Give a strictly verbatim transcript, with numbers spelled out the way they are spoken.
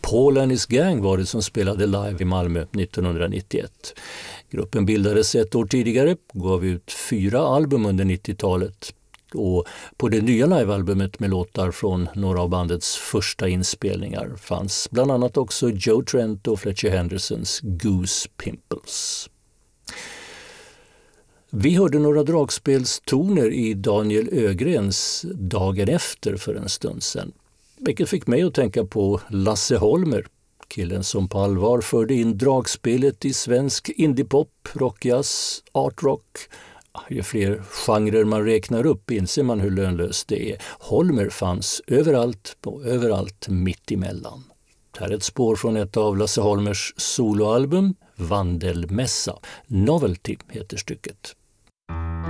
Paul and his gang var det som spelade live i Malmö nittonhundranittioett. Gruppen bildades ett år tidigare, gav ut fyra album under nittiotalet. Och på det nya livealbumet med låtar från några av bandets första inspelningar fanns bland annat också Joe Trent och Fletcher Hendersons Goose Pimples. Vi hörde några dragspelstoner i Daniel Ögrens Dagen efter för en stund sedan. Vilket fick mig att tänka på Lasse Holmer, killen som på allvar förde in dragspelet i svensk indiepop, rockjazz, artrock. Ju fler genrer man räknar upp inser man hur lönlöst det är. Holmer fanns överallt och överallt mitt emellan. Här är ett spår från ett av Lasse Holmers soloalbum, Vandelmässa. Novelty heter stycket.